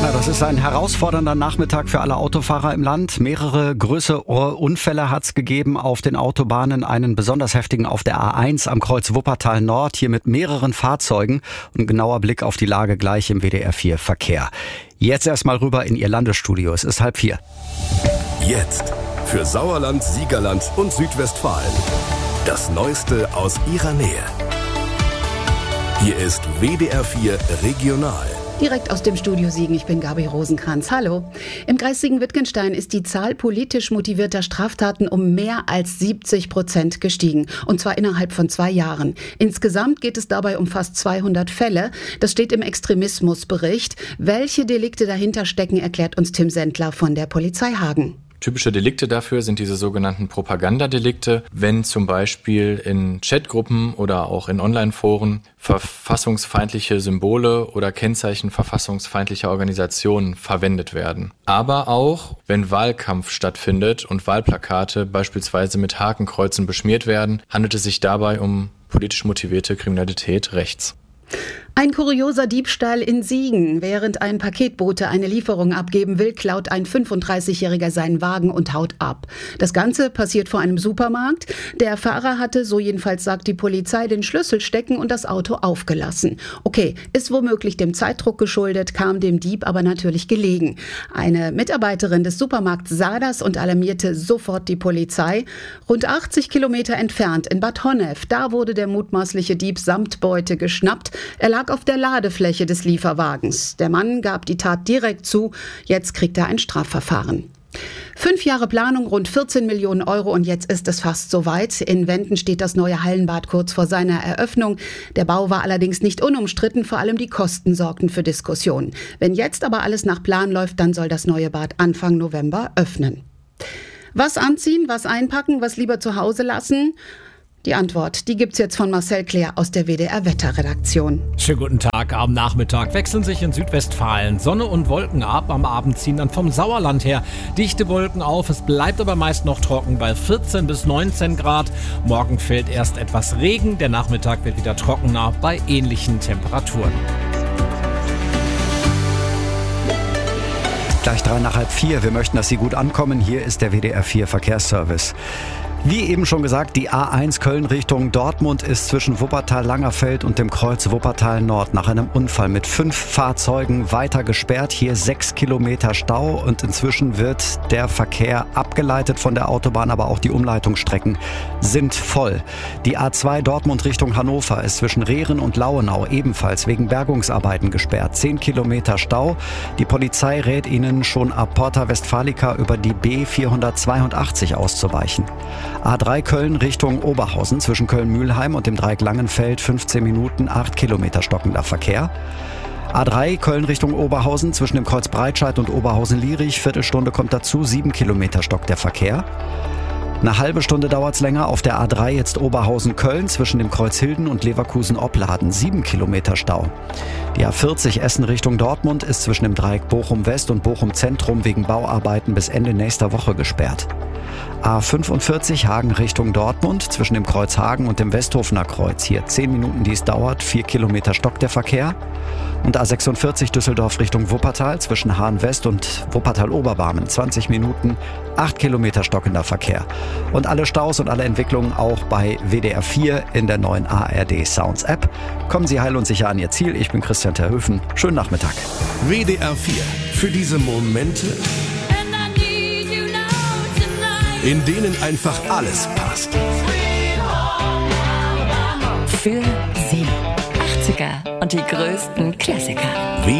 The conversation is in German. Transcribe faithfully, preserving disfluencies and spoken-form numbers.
Na, das ist ein herausfordernder Nachmittag für alle Autofahrer im Land. Mehrere größere Unfälle hat es gegeben auf den Autobahnen. Einen besonders heftigen auf der A eins am Kreuz Wuppertal Nord, hier mit mehreren Fahrzeugen. Und ein genauer Blick auf die Lage gleich im W D R vier Verkehr. Jetzt erstmal rüber in Ihr Landesstudio. Es ist halb vier. Jetzt für Sauerland, Siegerland und Südwestfalen. Das Neueste aus Ihrer Nähe. Hier ist W D R vier Regional. Direkt aus dem Studio Siegen, ich bin Gabi Rosenkranz. Hallo. Im Kreis Siegen-Wittgenstein ist die Zahl politisch motivierter Straftaten um mehr als siebzig Prozent gestiegen. Und zwar innerhalb von zwei Jahren. Insgesamt geht es dabei um fast zweihundert Fälle. Das steht im Extremismusbericht. Welche Delikte dahinter stecken, erklärt uns Tim Sendler von der Polizei Hagen. Typische Delikte dafür sind diese sogenannten Propagandadelikte, wenn zum Beispiel in Chatgruppen oder auch in Online-Foren verfassungsfeindliche Symbole oder Kennzeichen verfassungsfeindlicher Organisationen verwendet werden. Aber auch, wenn Wahlkampf stattfindet und Wahlplakate beispielsweise mit Hakenkreuzen beschmiert werden, handelt es sich dabei um politisch motivierte Kriminalität rechts. Ein kurioser Diebstahl in Siegen. Während ein Paketbote eine Lieferung abgeben will, klaut ein fünfunddreißigjähriger seinen Wagen und haut ab. Das Ganze passiert vor einem Supermarkt. Der Fahrer hatte, so jedenfalls sagt die Polizei, den Schlüssel stecken und das Auto aufgelassen. Okay, ist womöglich dem Zeitdruck geschuldet, kam dem Dieb aber natürlich gelegen. Eine Mitarbeiterin des Supermarkts sah das und alarmierte sofort die Polizei. Rund achtzig Kilometer entfernt in Bad Honnef, da wurde der mutmaßliche Dieb samt Beute geschnappt. Er lag auf der Ladefläche des Lieferwagens. Der Mann gab die Tat direkt zu. Jetzt kriegt er ein Strafverfahren. Fünf Jahre Planung, rund vierzehn Millionen Euro und jetzt ist es fast soweit. In Wenden steht das neue Hallenbad kurz vor seiner Eröffnung. Der Bau war allerdings nicht unumstritten, vor allem die Kosten sorgten für Diskussionen. Wenn jetzt aber alles nach Plan läuft, dann soll das neue Bad Anfang November öffnen. Was anziehen, was einpacken, was lieber zu Hause lassen? Die Antwort, die gibt's jetzt von Marcel Claire aus der W D R-Wetterredaktion. Schönen guten Tag. Am Nachmittag wechseln sich in Südwestfalen Sonne und Wolken ab. Am Abend ziehen dann vom Sauerland her dichte Wolken auf. Es bleibt aber meist noch trocken bei vierzehn bis neunzehn Grad. Morgen fällt erst etwas Regen. Der Nachmittag wird wieder trockener bei ähnlichen Temperaturen. Gleich drei nach halb vier. Wir möchten, dass Sie gut ankommen. Hier ist der W D R vier Verkehrsservice. Wie eben schon gesagt, die A eins Köln Richtung Dortmund ist zwischen Wuppertal-Langerfeld und dem Kreuz Wuppertal Nord nach einem Unfall mit fünf Fahrzeugen weiter gesperrt. Hier sechs Kilometer Stau und inzwischen wird der Verkehr abgeleitet von der Autobahn, aber auch die Umleitungsstrecken sind voll. Die A zwei Dortmund Richtung Hannover ist zwischen Rehren und Lauenau ebenfalls wegen Bergungsarbeiten gesperrt. Zehn Kilometer Stau. Die Polizei rät Ihnen schon ab Porta Westfalica über die B vierhundertzweiundachtzig auszuweichen. A drei Köln Richtung Oberhausen zwischen Köln-Mülheim und dem Dreieck Langenfeld fünfzehn Minuten, acht Kilometer stockender Verkehr. A drei Köln Richtung Oberhausen zwischen dem Kreuz Breitscheid und Oberhausen-Lierich, Viertelstunde kommt dazu, sieben Kilometer stockt der Verkehr. Eine halbe Stunde dauert es länger auf der A drei jetzt Oberhausen-Köln zwischen dem Kreuz Hilden und Leverkusen-Opladen, sieben Kilometer Stau. Die A vierzig Essen Richtung Dortmund ist zwischen dem Dreieck Bochum-West und Bochum-Zentrum wegen Bauarbeiten bis Ende nächster Woche gesperrt. A fünfundvierzig Hagen Richtung Dortmund zwischen dem Kreuz Hagen und dem Westhofener Kreuz. Hier zehn Minuten, die es dauert, vier Kilometer stockt der Verkehr. Und A sechsundvierzig Düsseldorf Richtung Wuppertal zwischen Hahn West und Wuppertal-Oberbarmen. zwanzig Minuten, acht Kilometer stockender Verkehr. Und alle Staus und alle Entwicklungen auch bei W D R vier in der neuen A R D Sounds App. Kommen Sie heil und sicher an Ihr Ziel. Ich bin Christian Terhöfen. Schönen Nachmittag. W D R vier. Für diese Momente, in denen einfach alles passt. Für Sie. achtziger und die größten Klassiker.